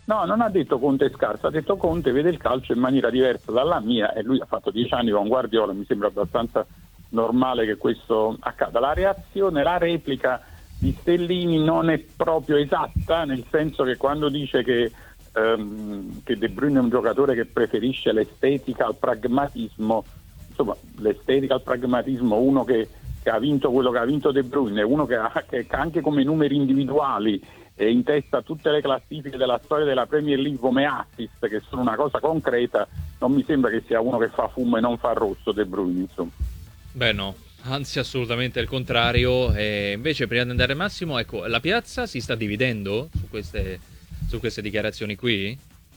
No, non ha detto Conte è scarso, ha detto Conte vede il calcio in maniera diversa dalla mia, e lui ha fatto 10 anni con Guardiola, mi sembra abbastanza normale che questo accada. La reazione, la replica di Stellini non è proprio esatta, nel senso che quando dice che De Bruyne è un giocatore che preferisce l'estetica al pragmatismo, insomma l'estetica al pragmatismo, uno che ha vinto quello che ha vinto De Bruyne, uno che anche come numeri individuali è in testa a tutte le classifiche della storia della Premier League come assist, che sono una cosa concreta, non mi sembra che sia uno che fa fumo e non fa rosso De Bruyne, insomma. Beh no, anzi assolutamente il contrario. E invece prima di andare Massimo, ecco, la piazza si sta dividendo su queste dichiarazioni qui?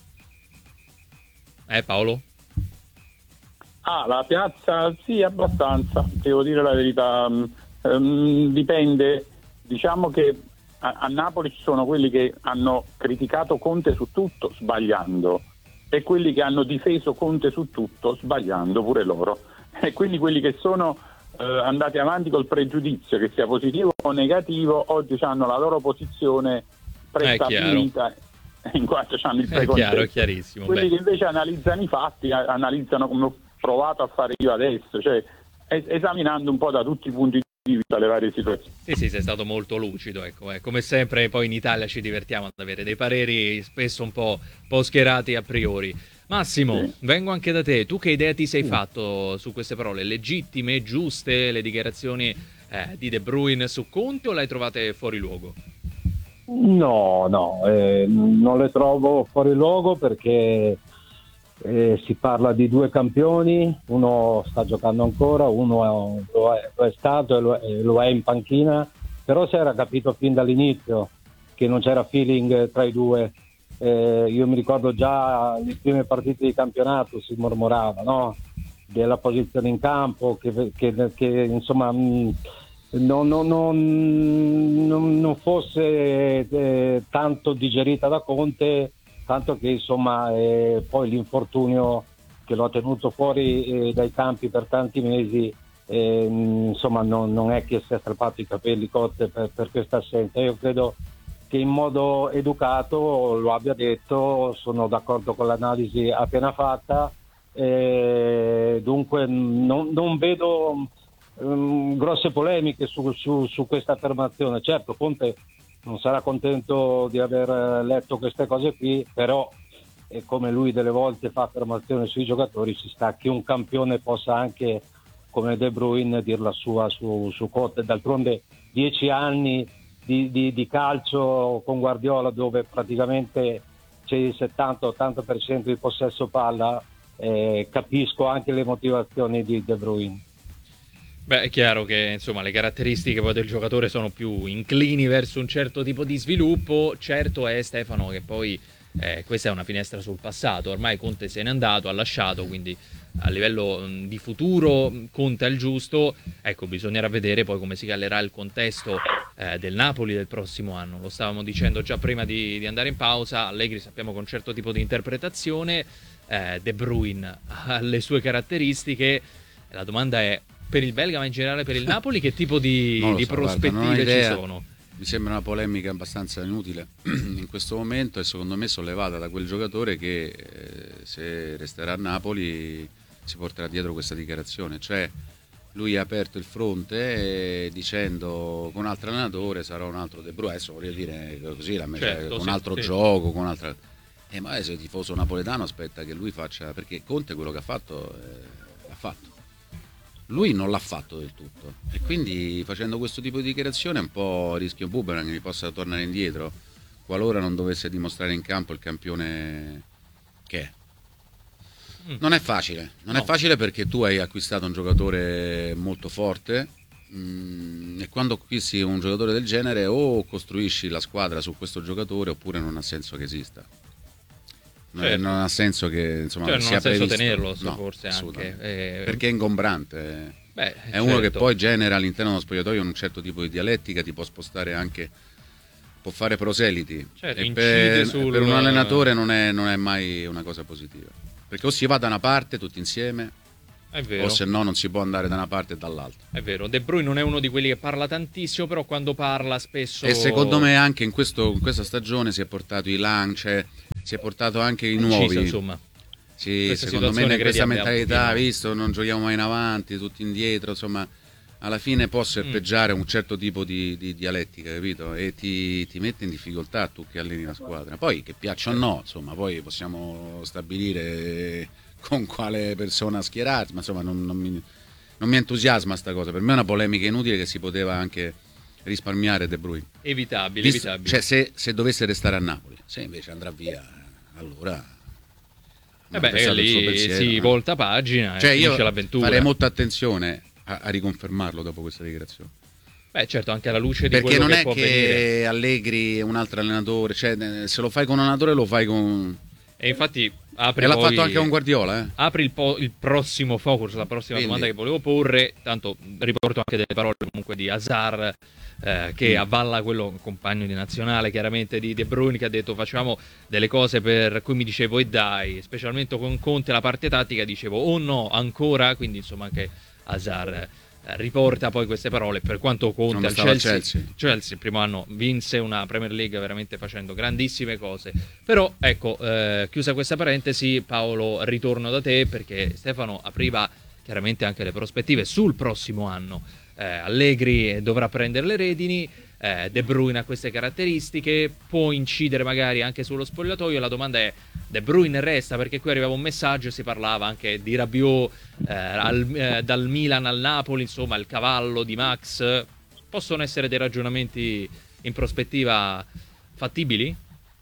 Paolo? La piazza sì, abbastanza, devo dire la verità. Dipende, diciamo che a Napoli ci sono quelli che hanno criticato Conte su tutto sbagliando, e quelli che hanno difeso Conte su tutto sbagliando pure loro, e quindi quelli che sono andati avanti col pregiudizio che sia positivo o negativo oggi hanno la loro posizione prestabilita in quanto hanno il preconcetto. È chiarissimo. Quelli che invece analizzano i fatti, analizzano come ho provato a fare io adesso, cioè esaminando un po' da tutti i punti di vista le varie situazioni. Sì, sei stato molto lucido, ecco. Come sempre poi in Italia ci divertiamo ad avere dei pareri spesso un po' schierati a priori. Massimo, sì, vengo anche da te. Tu che idea ti sei fatto su queste parole? Legittime, giuste, le dichiarazioni di De Bruyne su Conte, o le hai trovate fuori luogo? No, non le trovo fuori luogo, perché si parla di due campioni, uno sta giocando ancora, uno lo è stato e lo è in panchina, però si era capito fin dall'inizio che non c'era feeling tra i due. Io mi ricordo già le prime partite di campionato si mormorava, no? Della posizione in campo che insomma non fosse tanto digerita da Conte, tanto che insomma poi l'infortunio che lo ha tenuto fuori dai campi per tanti mesi, insomma non è che si è strappato i capelli Conte per questa assenza. Io credo che in modo educato lo abbia detto, sono d'accordo con l'analisi appena fatta, dunque non vedo grosse polemiche su questa affermazione. Certo, Conte non sarà contento di aver letto queste cose qui, però come lui delle volte fa affermazioni sui giocatori, ci sta che un campione possa anche, come De Bruyne, dir la sua su Conte. D'altronde 10 anni di calcio con Guardiola, dove praticamente c'è il 70-80% di possesso palla, capisco anche le motivazioni di De Bruyne. Beh, è chiaro che insomma le caratteristiche poi del giocatore sono più inclini verso un certo tipo di sviluppo. Certo è, Stefano, che poi questa è una finestra sul passato. Ormai Conte se n'è andato, ha lasciato, quindi a livello di futuro Conte è il giusto. Ecco, bisognerà vedere poi come si callerà il contesto del Napoli del prossimo anno. Lo stavamo dicendo già prima di andare in pausa. Allegri sappiamo con un certo tipo di interpretazione, De Bruyne ha le sue caratteristiche. La domanda è, per il belga, ma in generale per il Napoli, che tipo di prospettive ci sono? Mi sembra una polemica abbastanza inutile in questo momento, e secondo me sollevata da quel giocatore che se resterà a Napoli si porterà dietro questa dichiarazione. Cioè, lui ha aperto il fronte dicendo con un altro allenatore sarà un altro De Bruyne, adesso voglio dire così, con un altro gioco, con un'altra... ma se il tifoso napoletano aspetta che lui faccia, perché Conte quello che ha fatto l'ha fatto. Lui non l'ha fatto del tutto, e quindi facendo questo tipo di dichiarazione è un po' rischio boomerang, che possa tornare indietro qualora non dovesse dimostrare in campo il campione che è. Non è facile, è facile, perché tu hai acquistato un giocatore molto forte, e quando acquisti un giocatore del genere o costruisci la squadra su questo giocatore, oppure non ha senso che esista. Certo. Non ha senso che insomma non sia ha senso previsto. Tenerlo, No, forse anche perché è ingombrante. È uno certo. che poi genera all'interno dello spogliatoio un certo tipo di dialettica, ti può spostare anche, può fare proseliti, certo, e per un allenatore non è mai una cosa positiva, perché o si va da una parte tutti insieme, è vero, o se no non si può andare da una parte e dall'altra. È vero, De Bruyne non è uno di quelli che parla tantissimo, però quando parla spesso... E secondo me anche in questa stagione si è portato i lance, si è portato anche i Inciso, nuovi. insomma. Sì, Questa secondo me situazione questa credi abbia un mentalità, pochino- visto, non giochiamo mai in avanti, tutti indietro, insomma, alla fine può serpeggiare un certo tipo di dialettica, capito? E ti mette in difficoltà tu che alleni la squadra. Poi che piaccia o no, insomma, poi possiamo stabilire con quale persona schierarsi, ma insomma non mi entusiasma sta cosa. Per me è una polemica inutile che si poteva anche risparmiare De Bruyne. Evitabile, evitabile. Cioè, se dovesse restare a Napoli, se invece andrà via, allora lì si volta pagina cioè, e io finisce l'avventura. farei molta attenzione a riconfermarlo dopo questa dichiarazione. Beh, certo, anche alla luce di Perché quello non che è può che venire. Allegri è un altro allenatore, cioè se lo fai con un allenatore lo fai con... E infatti apri E l'ha poi- fatto anche con Guardiola, apri il prossimo focus, la prossima Quindi- domanda che volevo porre. Tanto riporto anche delle parole comunque di Hazard, che avvalla quello compagno di nazionale chiaramente di De Bruyne, che ha detto facciamo delle cose per cui mi dicevo e dai, specialmente con Conte la parte tattica dicevo oh no ancora, quindi insomma anche Hazard riporta poi queste parole. Per quanto Conte Quando al stava al Chelsea il primo anno vinse una Premier League veramente facendo grandissime cose. Però ecco, chiusa questa parentesi, Paolo, ritorno da te perché Stefano apriva chiaramente anche le prospettive sul prossimo anno. Allegri dovrà prendere le redini, De Bruyne ha queste caratteristiche, può incidere magari anche sullo spogliatoio. La domanda è: De Bruyne resta? Perché qui arrivava un messaggio e si parlava anche di Rabiot dal Milan al Napoli, insomma il cavallo di Max. Possono essere dei ragionamenti in prospettiva fattibili?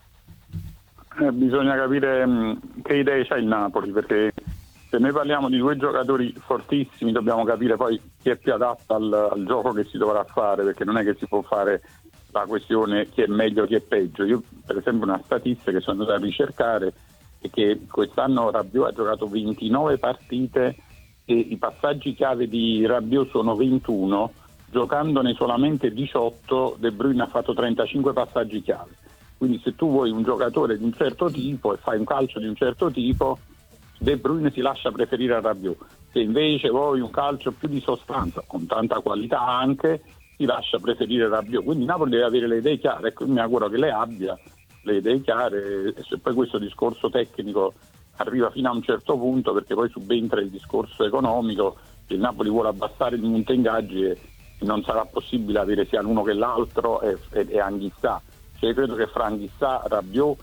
Bisogna capire che idee c'ha il Napoli, perché se noi parliamo di due giocatori fortissimi dobbiamo capire poi chi è più adatto al gioco che si dovrà fare, perché non è che si può fare la questione chi è meglio, chi è peggio. Io per esempio una statistica che sono andato a ricercare è che quest'anno Rabiot ha giocato 29 partite e i passaggi chiave di Rabiot sono 21, giocandone solamente 18 De Bruyne ha fatto 35 passaggi chiave. Quindi se tu vuoi un giocatore di un certo tipo e fai un calcio di un certo tipo, De Bruyne si lascia preferire a Rabiot. Se invece vuoi un calcio più di sostanza, con tanta qualità anche, si lascia preferire Rabiot. Quindi Napoli deve avere le idee chiare, ecco, mi auguro che le abbia le idee chiare, e se poi questo discorso tecnico arriva fino a un certo punto, perché poi subentra il discorso economico, il Napoli vuole abbassare il monte ingaggi e non sarà possibile avere sia l'uno che l'altro e Anghissà. Cioè, credo che fra Anghissà, Rabiot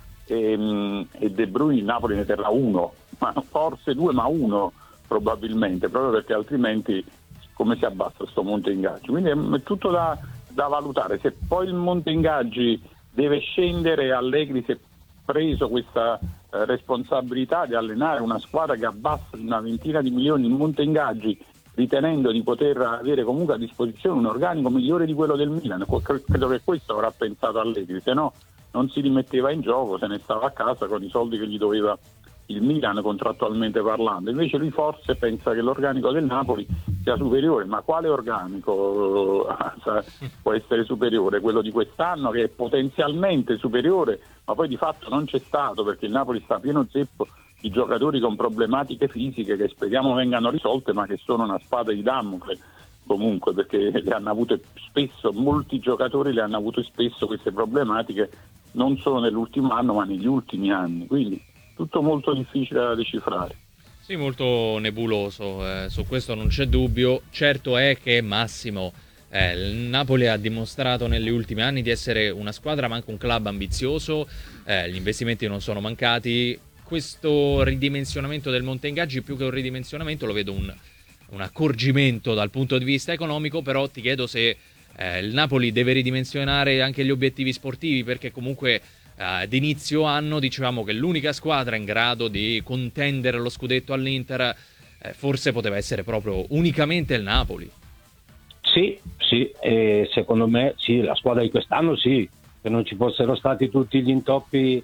e De Bruyne il Napoli ne terrà uno, ma forse due, ma uno probabilmente, proprio perché altrimenti come si abbassa questo monte ingaggi. Quindi è tutto da valutare. Se poi il monte ingaggi deve scendere, Allegri si è preso questa responsabilità di allenare una squadra che abbassa di una ventina di milioni il monte ingaggi, ritenendo di poter avere comunque a disposizione un organico migliore di quello del Milan. Credo che questo avrà pensato Allegri, se no non si rimetteva in gioco, se ne stava a casa con i soldi che gli doveva il Milan contrattualmente parlando. Invece lui forse pensa che l'organico del Napoli sia superiore, ma quale organico può essere superiore? Quello di quest'anno, che è potenzialmente superiore, ma poi di fatto non c'è stato, perché il Napoli sta pieno zeppo di giocatori con problematiche fisiche che speriamo vengano risolte, ma che sono una spada di Damocle comunque, perché le hanno avute spesso, molti giocatori le hanno avute spesso queste problematiche, non solo nell'ultimo anno ma negli ultimi anni, quindi tutto molto difficile da decifrare. Sì, molto nebuloso, su questo non c'è dubbio. Certo è che Massimo, il Napoli ha dimostrato negli ultimi anni di essere una squadra ma anche un club ambizioso, gli investimenti non sono mancati. Questo ridimensionamento del monte ingaggi, più che un ridimensionamento, lo vedo un accorgimento dal punto di vista economico. Però ti chiedo se il Napoli deve ridimensionare anche gli obiettivi sportivi, perché comunque d'inizio anno dicevamo che l'unica squadra in grado di contendere lo scudetto all'Inter forse poteva essere proprio unicamente il Napoli. Sì, secondo me sì, la squadra di quest'anno sì, che non ci fossero stati tutti gli intoppi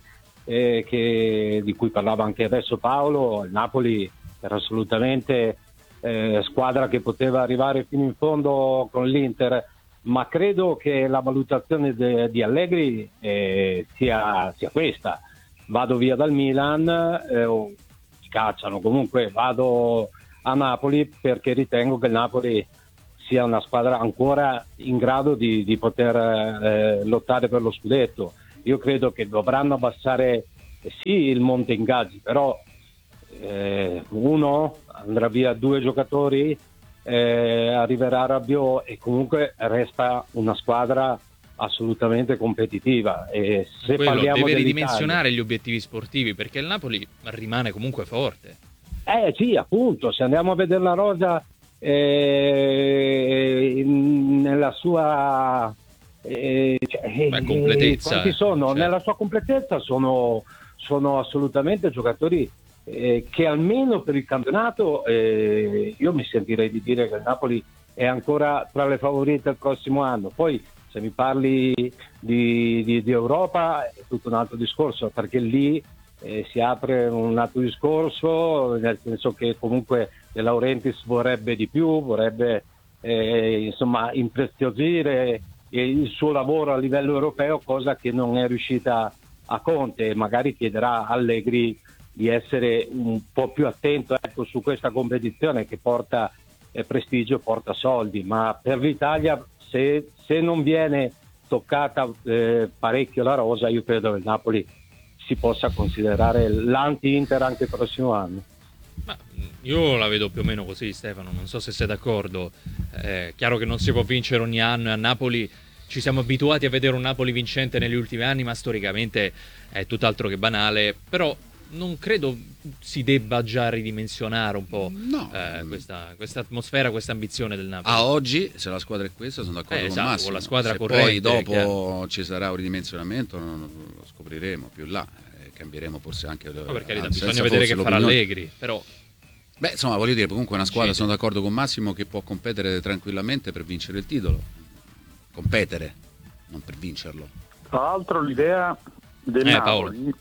di cui parlava anche adesso Paolo. Il Napoli era assolutamente squadra che poteva arrivare fino in fondo con l'Inter, ma credo che la valutazione di Allegri sia questa: vado via dal Milan, cacciano, comunque vado a Napoli perché ritengo che il Napoli sia una squadra ancora in grado di poter lottare per lo scudetto. Io credo che dovranno abbassare sì il monte ingaggi, però uno andrà via 2 giocatori, arriverà Rabiot e comunque resta una squadra assolutamente competitiva. E se Quello parliamo deve dell'Italia, ridimensionare gli obiettivi sportivi, perché il Napoli rimane comunque forte. sì, appunto, se andiamo a vedere la rosa nella sua completezza, quanti sono? certo. Nella sua completezza sono assolutamente giocatori che almeno per il campionato io mi sentirei di dire che il Napoli è ancora tra le favorite il prossimo anno. Poi se mi parli di Europa è tutto un altro discorso, perché lì si apre un altro discorso, nel senso che comunque De Laurentiis vorrebbe di più, vorrebbe insomma impreziosire il suo lavoro a livello europeo, cosa che non è riuscita a Conte. Magari chiederà a Allegri di essere un po' più attento, ecco, su questa competizione che porta prestigio, porta soldi, ma per l'Italia se non viene toccata parecchio la rosa, io credo che il Napoli si possa considerare l'anti-Inter anche il prossimo anno. Ma io la vedo più o meno così, Stefano, non so se sei d'accordo. Chiaro che non si può vincere ogni anno e a Napoli ci siamo abituati a vedere un Napoli vincente negli ultimi anni, ma storicamente è tutt'altro che banale. Però non credo si debba già ridimensionare un po' questa atmosfera, questa ambizione del Napoli. A oggi, se la squadra è questa, sono d'accordo con Massimo. Con la squadra se corrente, poi dopo ci sarà un ridimensionamento, lo scopriremo più là, cambieremo forse anche per carità, bisogna vedere che farà Allegri, però beh, insomma, voglio dire, comunque una squadra, sì, sono d'accordo con Massimo, che può competere tranquillamente per vincere il titolo. Competere, non per vincerlo. Tra l'altro l'idea del Napoli,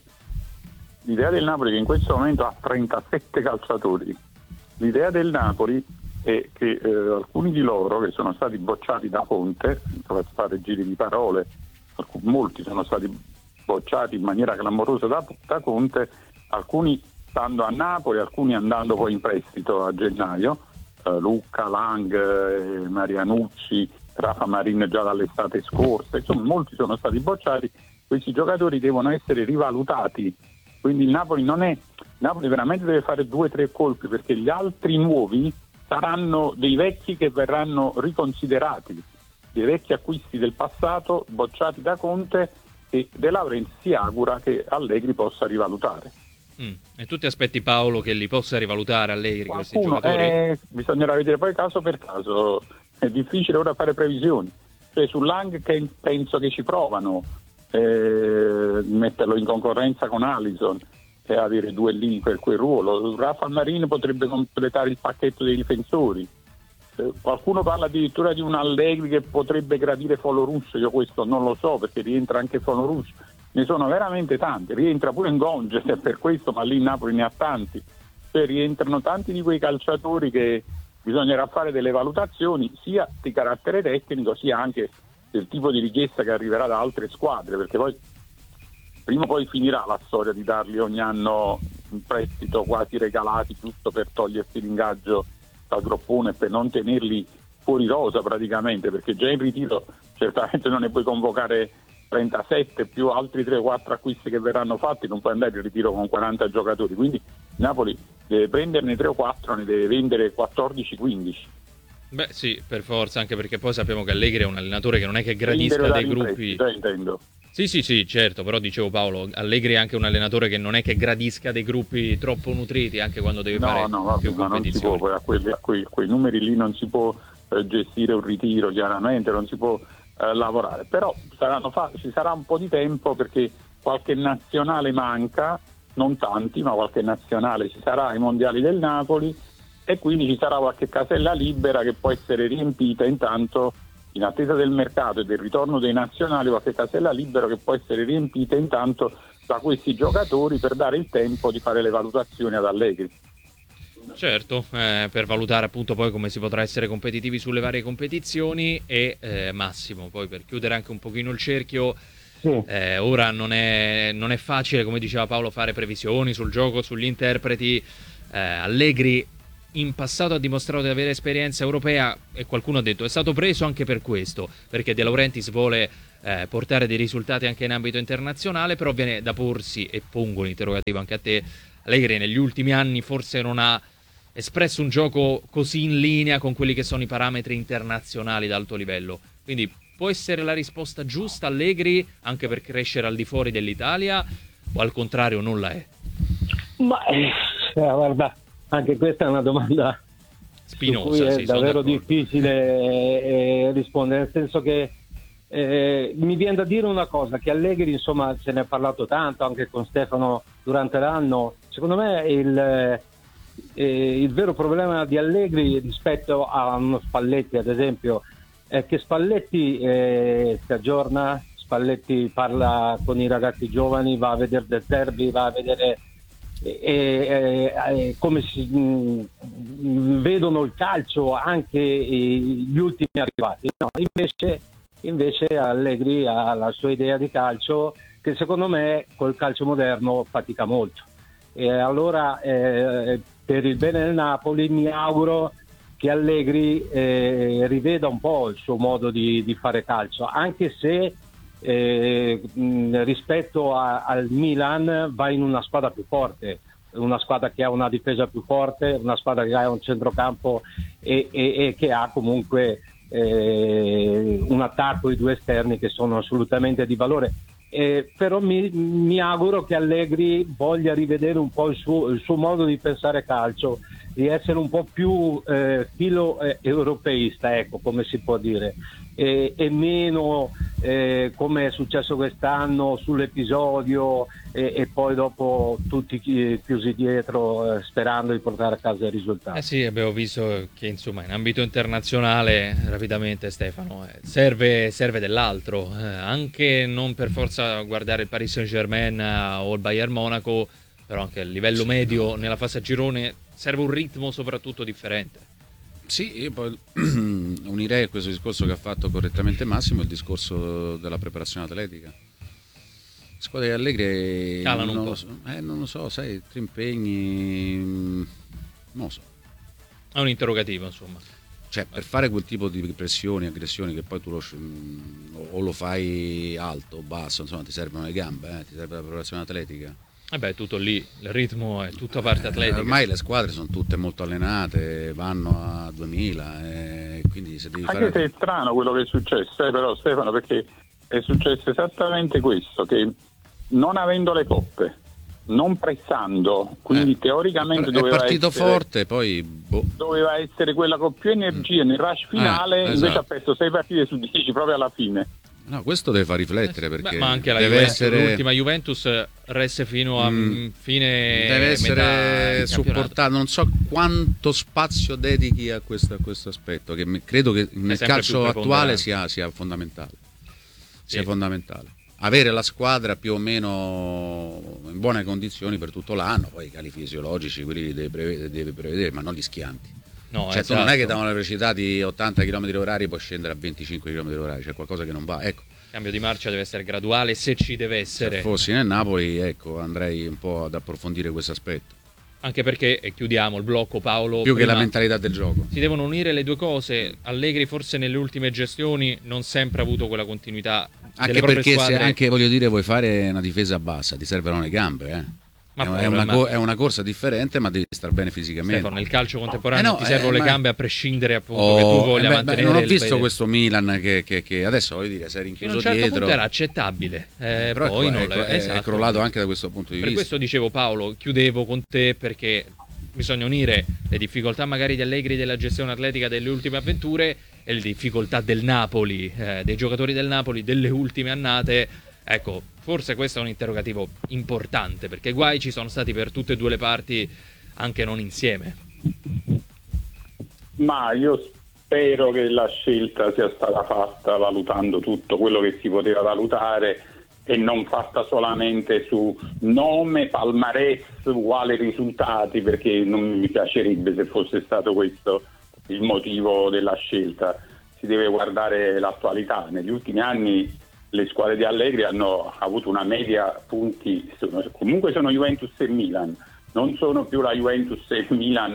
che in questo momento ha 37 calciatori, l'idea del Napoli è che alcuni di loro che sono stati bocciati da Conte, per fare giri di parole, molti sono stati bocciati in maniera clamorosa da Conte, alcuni stando a Napoli, alcuni andando poi in prestito a gennaio, Lucca, Lang, Marianucci, Rafa Marin già dall'estate scorsa, insomma molti sono stati bocciati. Questi giocatori devono essere rivalutati, quindi il Napoli veramente deve fare 2 o 3 colpi, perché gli altri nuovi saranno dei vecchi che verranno riconsiderati, dei vecchi acquisti del passato bocciati da Conte, e De Laurentiis si augura che Allegri possa rivalutare. E tu ti aspetti, Paolo, che li possa rivalutare Allegri questi giocatori? Bisognerà vedere poi caso per caso, è difficile ora fare previsioni. Cioè su Lang che penso che ci provano, metterlo in concorrenza con Alisson e avere 2 lì per quel ruolo. Rafa Marin potrebbe completare il pacchetto dei difensori. Qualcuno parla addirittura di un Allegri che potrebbe gradire Folo Russo, io questo non lo so, perché rientra anche Folo Russo, ne sono veramente tanti, rientra pure Ngonge, se è per questo, ma lì in Napoli ne ha tanti, cioè rientrano tanti di quei calciatori che bisognerà fare delle valutazioni sia di carattere tecnico sia anche del tipo di richiesta che arriverà da altre squadre, perché poi prima o poi finirà la storia di darli ogni anno in prestito quasi regalati giusto per togliersi l'ingaggio dal groppone, per non tenerli fuori rosa praticamente, perché già in ritiro certamente non ne puoi convocare 37 più altri 3 o 4 acquisti che verranno fatti, non puoi andare in ritiro con 40 giocatori, quindi Napoli deve prenderne 3 o 4, ne deve vendere 14-15. Beh sì, per forza, anche perché poi sappiamo che Allegri è un allenatore che non è che gradisca dei gruppi. Intendo. Sì, certo, però dicevo, Paolo, Allegri è anche un allenatore che non è che gradisca dei gruppi troppo nutriti, anche quando deve fare più competizioni. Non si può, a quei numeri lì non si può gestire un ritiro, chiaramente non si può lavorare, però ci sarà un po' di tempo, perché qualche nazionale manca, non tanti, ma qualche nazionale ci sarà ai mondiali del Napoli, e quindi ci sarà qualche casella libera che può essere riempita intanto, in attesa del mercato e del ritorno dei nazionali, qualche casella libera che può essere riempita intanto da questi giocatori, per dare il tempo di fare le valutazioni ad Allegri. Certo, per valutare appunto poi come si potrà essere competitivi sulle varie competizioni. E Massimo, poi per chiudere anche un pochino il cerchio, ora non è facile, come diceva Paolo, fare previsioni sul gioco, sugli interpreti. Allegri in passato ha dimostrato di avere esperienza europea, e qualcuno ha detto è stato preso anche per questo, perché De Laurentiis vuole portare dei risultati anche in ambito internazionale, però viene da porsi, e pongo l'interrogativo anche a te, Allegri negli ultimi anni forse non ha espresso un gioco così in linea con quelli che sono i parametri internazionali d'alto livello, quindi può essere la risposta giusta Allegri anche per crescere al di fuori dell'Italia, o al contrario non la è? Ma guarda, anche questa è una domanda spinosa, su cui è davvero difficile rispondere, nel senso che mi viene da dire una cosa, che Allegri, insomma, se ne è parlato tanto anche con Stefano durante l'anno. Secondo me il vero problema di Allegri rispetto a uno Spalletti, ad esempio, è che Spalletti si aggiorna, Spalletti parla con i ragazzi giovani, va a vedere del derby, va a vedere come si vedono il calcio anche gli ultimi arrivati. No, invece Allegri ha la sua idea di calcio, che secondo me col calcio moderno fatica molto, e allora per il bene del Napoli mi auguro che Allegri riveda un po' il suo modo di fare calcio, anche se rispetto al Milan va in una squadra più forte, una squadra che ha una difesa più forte, una squadra che ha un centrocampo e che ha comunque un attacco e 2 esterni che sono assolutamente di valore. Però mi auguro che Allegri voglia rivedere un po' il suo modo di pensare calcio, di essere un po' più filo europeista, ecco, come si può dire, e meno come è successo quest'anno sull'episodio e poi dopo tutti chiusi dietro sperando di portare a casa il risultato. Sì, abbiamo visto che insomma in ambito internazionale, rapidamente Stefano, serve dell'altro, anche non per forza guardare il Paris Saint-Germain o il Bayern Monaco, però anche a livello medio nella fase a girone serve un ritmo soprattutto differente. Sì, io poi unirei a questo discorso che ha fatto correttamente Massimo il discorso della preparazione atletica. La squadra di Allegri non lo so, sai, 3 impegni, non lo so. È un interrogativo, insomma. Cioè, per fare quel tipo di pressioni, aggressioni, che poi tu o lo fai alto o basso, insomma, ti servono le gambe, ti serve la preparazione atletica. Tutto lì, il ritmo è tutta parte atletica. Ormai le squadre sono tutte molto allenate, vanno a 2000, quindi se devi anche se è strano quello che è successo, però Stefano, perché è successo esattamente questo, che non avendo le coppe, non pressando, quindi teoricamente doveva partito essere forte, poi doveva essere quella con più energia nel rush finale, invece esatto. Ha perso 6 partite su 10 proprio alla fine. No, questo deve far riflettere, perché ma anche l'ultima Juventus resse fino a fine, deve essere supportato. Non so quanto spazio dedichi a questo aspetto, che credo che nel calcio attuale sia fondamentale. Sia fondamentale avere la squadra più o meno in buone condizioni per tutto l'anno. Poi i cali fisiologici quelli devi prevedere, ma non gli schianti. No, cioè, tu non è che da una velocità di 80 km/h puoi scendere a 25 km/h, c'è qualcosa che non va, ecco. Il cambio di marcia deve essere graduale, se ci deve essere. Se fossi nel Napoli, ecco, andrei un po' ad approfondire questo aspetto. Anche perché, e chiudiamo il blocco, Paolo, più che la mentalità del gioco. Si devono unire le due cose. Allegri forse nelle ultime gestioni non sempre ha avuto quella continuità. Anche perché se anche, voglio dire, vuoi fare una difesa bassa, ti servono le gambe, È una corsa differente, ma devi star bene fisicamente. Stefano, nel calcio contemporaneo ti servono le gambe a prescindere appunto che tu voglia mantenere. Non ho visto questo Milan che adesso, voglio dire, sei rinchiuso dietro. Certo punto era accettabile, però poi è crollato anche da questo punto di vista. Per questo dicevo, Paolo, chiudevo con te, perché bisogna unire le difficoltà magari di Allegri della gestione atletica delle ultime avventure e le difficoltà del Napoli, dei giocatori del Napoli delle ultime annate. Ecco, forse questo è un interrogativo importante, perché guai ci sono stati per tutte e due le parti, anche non insieme. Ma io spero che la scelta sia stata fatta valutando tutto quello che si poteva valutare e non fatta solamente su nome, palmarès, uguali risultati, perché non mi piacerebbe se fosse stato questo il motivo della scelta. Si deve guardare l'attualità. Negli ultimi anni le squadre di Allegri hanno avuto una media comunque sono Juventus e Milan, non sono più la Juventus e Milan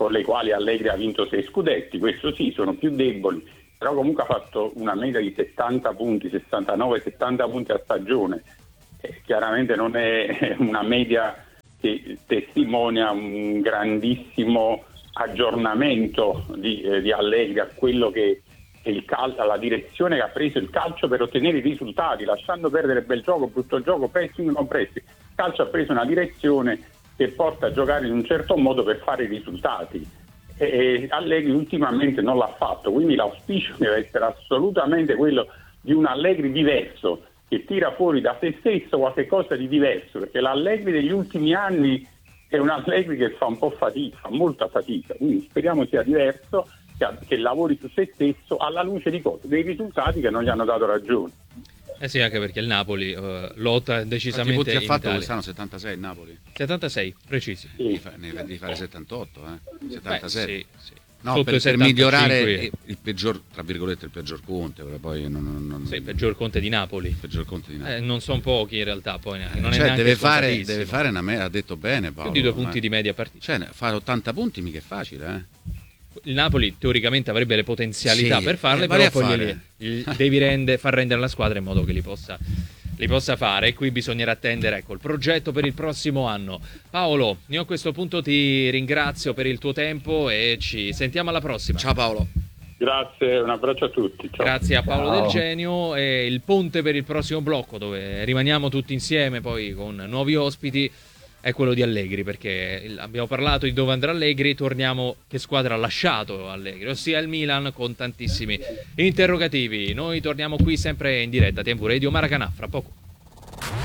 con le quali Allegri ha vinto 6 scudetti, questo sì, sono più deboli, però comunque ha fatto una media di 70 punti, 69-70 punti a stagione. Chiaramente non è una media che testimonia un grandissimo aggiornamento di Allegri a quello che è alla direzione che ha preso il calcio per ottenere i risultati, lasciando perdere bel gioco, brutto gioco, pressing, non pressing. Il calcio ha preso una direzione che porta a giocare in un certo modo per fare i risultati, e Allegri ultimamente non l'ha fatto, quindi l'auspicio deve essere assolutamente quello di un Allegri diverso, che tira fuori da se stesso qualche cosa di diverso, perché l'Allegri degli ultimi anni è un Allegri che fa un po' fatica, fa molta fatica, quindi speriamo sia diverso, che lavori su se stesso alla luce di cose, dei risultati che non gli hanno dato ragione. Eh sì, anche perché il Napoli lotta decisamente. Quanti punti ha fatto Italia. quest'anno? 76 il Napoli? 76, precisi. Sì. Ne devi fare 78, 77. Beh, sì. No, Sotto per i 75. migliorare il peggior, tra virgolette, il peggior Conte, però poi Sì, il peggior Conte di Napoli. il peggior Conte di Napoli. Non sono pochi in realtà, poi non è Cioè, neanche deve scontatissimo. fare una media, ha detto bene Paolo. Più di 2 punti di media partita. Cioè, fare 80 punti mica è facile, Il Napoli teoricamente avrebbe le potenzialità Sì, per farle, vai però a poi fare. devi far rendere la squadra in modo che li possa fare, e qui bisognerà attendere, ecco, il progetto per il prossimo anno. Paolo, io a questo punto ti ringrazio per il tuo tempo e ci sentiamo alla prossima. Ciao Paolo. Grazie, un abbraccio a tutti. Ciao. Grazie a Paolo Ciao. Del Genio, e il ponte per il prossimo blocco, dove rimaniamo tutti insieme poi con nuovi ospiti, è quello di Allegri, perché abbiamo parlato di dove andrà Allegri, torniamo che squadra ha lasciato Allegri, ossia il Milan, con tantissimi interrogativi. Noi torniamo qui sempre in diretta, Tempo Radio Maracanà, fra poco.